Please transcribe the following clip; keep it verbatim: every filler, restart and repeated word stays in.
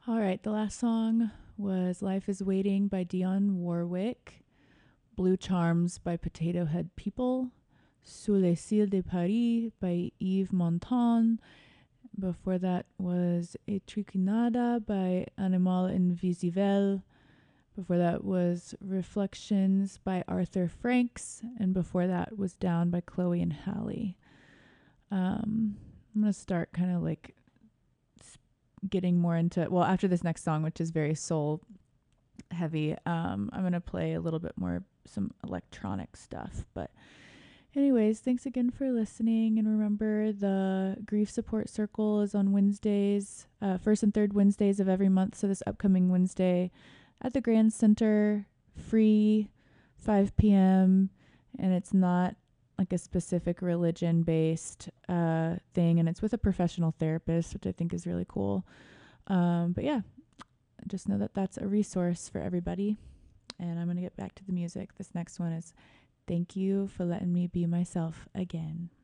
All right, the last song was Life is Waiting by Dionne Warwick, Blue Charms by Potato Head People, Sous les cils de Paris by Yves Montand. Before that was Etriquinada by Animal Invisible. Before that was Reflections by Arthur Franks. And before that was Down by Chloe and Halle. Um, I'm going to start kind of like getting more into, well, after this next song, which is very soul heavy, um, I'm going to play a little bit more some electronic stuff. But anyways, thanks again for listening. And remember, the Grief Support Circle is on Wednesdays, uh, first and third Wednesdays of every month. So this upcoming Wednesday at the Grand Center, free, five p.m. And it's not like a specific religion based uh, thing. And it's with a professional therapist, which I think is really cool. Um, but yeah, just know that that's a resource for everybody. And I'm going to get back to the music. This next one is Thank You for Letting Me Be Myself Again.